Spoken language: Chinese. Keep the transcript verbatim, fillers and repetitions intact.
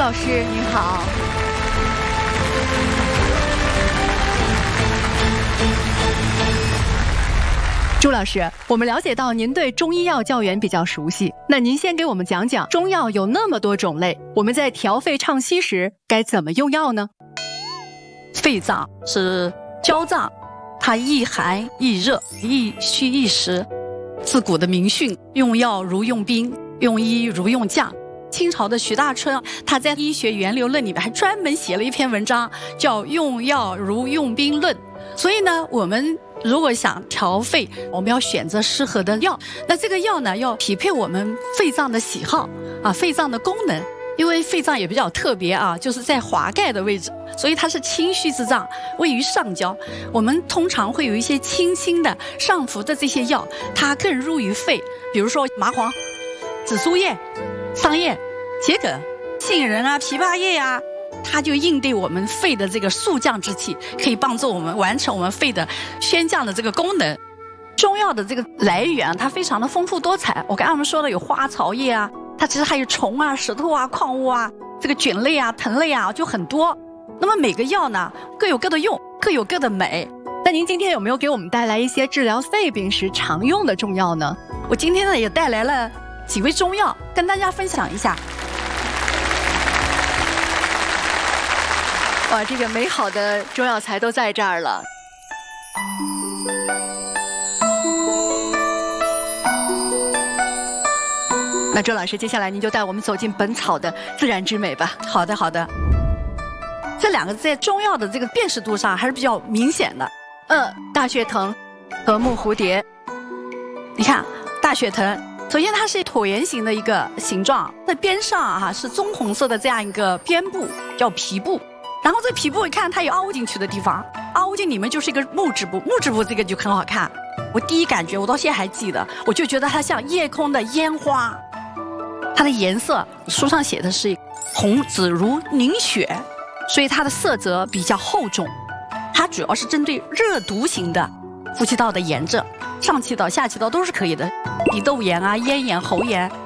老师您好。朱老师，我们了解到您对中医药教研比较熟悉，那您先给我们讲讲中药有那么多种类，我们在调肺畅息时该怎么用药呢？ 肺脏是焦脏，它易寒易热，易虚易实。自古的名训，用药如用兵，用医如用将。清朝的徐大春，他在《医学源流论》里面还专门写了一篇文章，叫《用药如用兵论》。所以呢，我们如果想调肺，我们要选择适合的药。那这个药呢，要匹配我们肺脏的喜好啊，肺脏的功能。因为肺脏也比较特别啊，就是在华盖的位置，所以它是清虚之脏，位于上焦。我们通常会有一些清新的上浮的这些药，它更入于肺，比如说麻黄、紫苏叶、桑叶、桔梗、杏仁啊、枇杷叶呀、啊，它就应对我们肺的这个肃降之气，可以帮助我们完成我们肺的宣降的这个功能。中药的这个来源它非常的丰富多彩，我刚才我们说的有花草叶啊，它其实还有虫啊、石头啊、矿物啊，这个菌类啊、藤类啊就很多。那么每个药呢各有各的用，各有各的美。 那您今天有没有给我们带来一些治疗肺病时常用的中药呢？ 我今天呢也带来了几味中药跟大家分享一下。 哇，这个美好的中药材都在这儿了。那周老师，接下来您就带我们走进本草的自然之美吧。 好的，好的。这两个在中药的这个辨识度上还是比较明显的。 嗯，大血藤和木蝴蝶。 你看，大血藤，首先它是椭圆形的一个形状，在边上啊是棕红色的这样一个边部，叫皮部。然后这皮部你看它有凹进去的地方，凹进里面就是一个木质部，木质部这个就很好看。我第一感觉，我到现在还记得，我就觉得它像夜空的烟花。它的颜色，书上写的是红紫如凝血，所以它的色泽比较厚重。它主要是针对热毒型的呼吸道的炎症，上气道、下气道都是可以的，鼻窦炎啊、咽炎、喉炎。